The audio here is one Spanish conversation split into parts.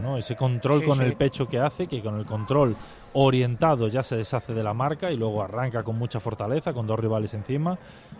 ¿no? Ese control con el pecho que hace, que con el control orientado ya se deshace de la marca y luego arranca con mucha fortaleza, con dos rivales encima.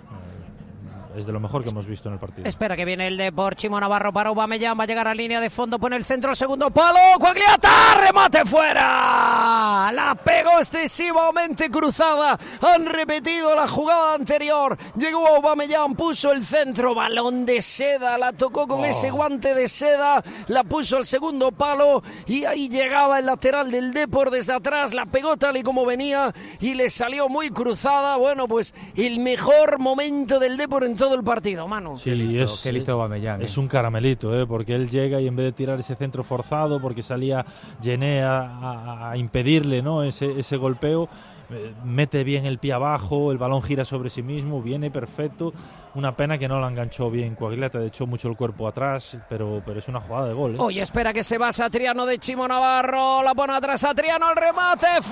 Es de lo mejor que hemos visto en el partido. Espera que viene el de por Chimo Navarro para Aubameyang, va a llegar a línea de fondo, pone el centro al segundo palo, Quagliata, remate fuera, la pegó excesivamente cruzada, han repetido la jugada anterior, llegó Aubameyang, puso el centro, balón de seda, la tocó con ese guante de seda, la puso al segundo palo y ahí llegaba el lateral del Depor desde atrás, la pegó tal y como venía y le salió muy cruzada. Bueno, pues el mejor momento del Depor en todo el partido, Manu. Sí, qué listo Aubameyang. Es un caramelito, porque él llega y en vez de tirar ese centro forzado, porque salía Gené a impedirle, ¿no?, ese golpeo, mete bien el pie abajo, el balón gira sobre sí mismo, viene perfecto. Una pena que no la enganchó bien Quagliata, de hecho mucho el cuerpo atrás, pero es una jugada de gol. Oye, espera que se va Satriano de Chimo Navarro, la pone atrás Satriano, el remate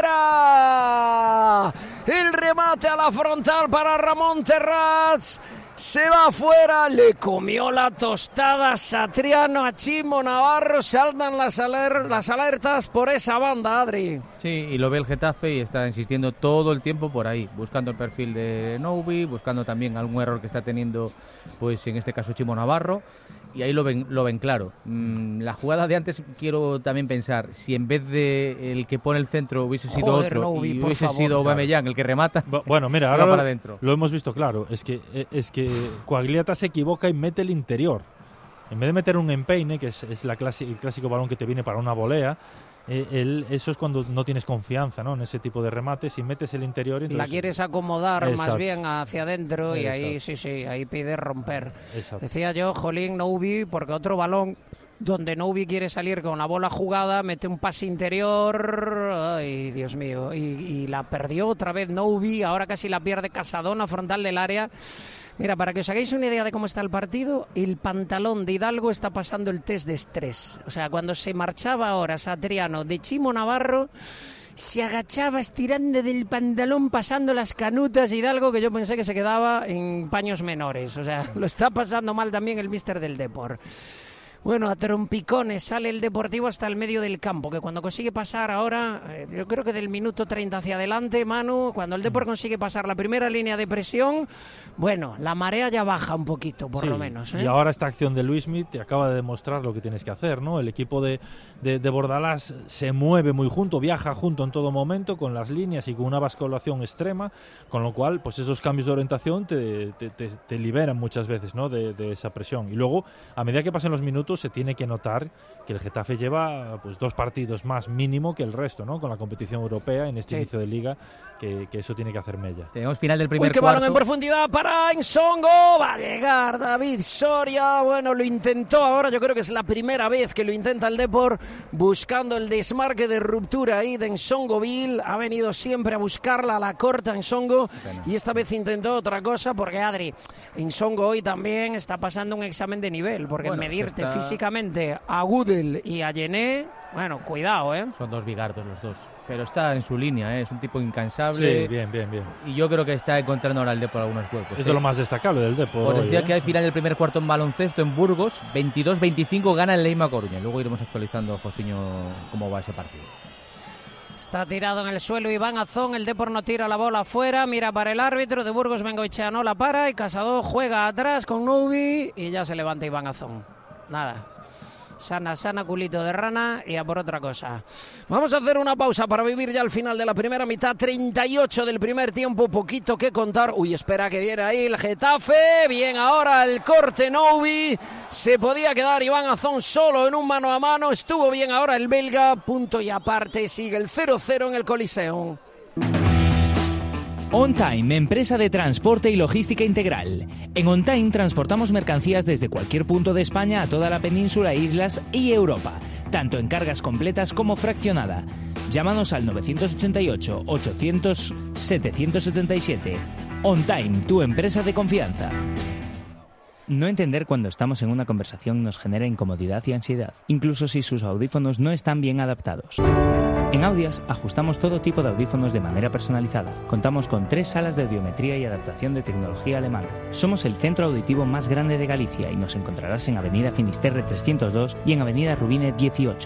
fuera. El remate a la frontal para Ramón Terrats. Se va afuera, le comió la tostada Satriano a Chimo Navarro, saltan las alertas por esa banda, Adri. Sí, y lo ve el Getafe y está insistiendo todo el tiempo por ahí, buscando el perfil de Noubi, buscando también algún error que está teniendo, pues en este caso Chimo Navarro, y ahí lo ven claro. La jugada de antes, quiero también pensar, si en vez de el que pone el centro hubiese sido otro, Noubi, y hubiese sido Aubameyang el que remata, bueno, mira, ahora para adentro. Lo hemos visto claro, es que Quagliata se equivoca y mete el interior. En vez de meter un empeine, que es el clásico balón que te viene para una volea, eso es cuando no tienes confianza, ¿no?, en ese tipo de remates. Si metes el interior, entonces la quieres acomodar. Exacto. Más bien hacia adentro. Y Exacto. ahí pide romper. Exacto. Decía yo, jolín, Noubi, porque otro balón donde Noubi quiere salir con la bola jugada, mete un pase interior, ay, Dios mío, y la perdió otra vez Noubi, ahora casi la pierde Casadona, frontal del área. Mira, para que os hagáis una idea de cómo está el partido, el pantalón de Hidalgo está pasando el test de estrés. O sea, cuando se marchaba ahora Satriano de Chimo Navarro, se agachaba estirando del pantalón, pasando las canutas Hidalgo, que yo pensé que se quedaba en paños menores. O sea, lo está pasando mal también el míster del Depor. Bueno, a trompicones sale el Deportivo hasta el medio del campo, que cuando consigue pasar ahora, yo creo que del minuto 30 hacia adelante, Manu, cuando el Depor consigue pasar la primera línea de presión, bueno, la marea ya baja un poquito, por lo menos. Y ahora esta acción de Luismi te acaba de demostrar lo que tienes que hacer, ¿no? El equipo de Bordalás se mueve muy junto, viaja junto en todo momento, con las líneas y con una basculación extrema, con lo cual, pues esos cambios de orientación te liberan muchas veces, ¿no?, de esa presión. Y luego, a medida que pasen los minutos, se tiene que notar que el Getafe lleva pues 2 partidos más mínimo que el resto, ¿no?, con la competición europea en este inicio de liga, que eso tiene que hacer mella. Tenemos final del primer qué cuarto. Balón en profundidad para Nsongo, va a llegar David Soria, bueno, lo intentó ahora, yo creo que es la primera vez que lo intenta el Depor, buscando el desmarque de ruptura ahí de Nsongoville, ha venido siempre a buscarla a la corta Nsongo, y esta vez intentó otra cosa, porque Adri, Nsongo hoy también está pasando un examen de nivel, porque medirte físicamente a Gudel y a Gené, bueno, cuidado, Son dos bigardos los dos. Pero está en su línea, es un tipo incansable. Sí, bien. Y yo creo que está encontrando ahora el Depor algunos huecos. Es de lo más destacable del Depor. Os decía que hay final del primer cuarto en baloncesto en Burgos, 22-25 gana el Leima Coruña. Luego iremos actualizando, Josiño, cómo va ese partido. Está tirado en el suelo Iván Azón, el Depor no tira la bola afuera, mira para el árbitro de Burgos, Bengoechea no la para y Casado juega atrás con Noubi y ya se levanta Iván Azón. Nada. Sana, culito de rana y a por otra cosa. Vamos a hacer una pausa para vivir ya el final de la primera mitad. 38 del primer tiempo, poquito que contar. Uy, espera que viene ahí el Getafe. Bien, ahora el corte Noubi. Se podía quedar Iván Azón solo en un mano a mano. Estuvo bien ahora el belga. Punto y aparte, sigue el 0-0 en el Coliseo. On Time, empresa de transporte y logística integral. En On Time transportamos mercancías desde cualquier punto de España a toda la península, islas y Europa, tanto en cargas completas como fraccionada. Llámanos al 988 800 777. On Time, tu empresa de confianza. No entender cuando estamos en una conversación nos genera incomodidad y ansiedad, incluso si sus audífonos no están bien adaptados. En Audias ajustamos todo tipo de audífonos de manera personalizada. Contamos con 3 salas de audiometría y adaptación de tecnología alemana. Somos el centro auditivo más grande de Galicia y nos encontrarás en Avenida Finisterre 302 y en Avenida Rubine 18.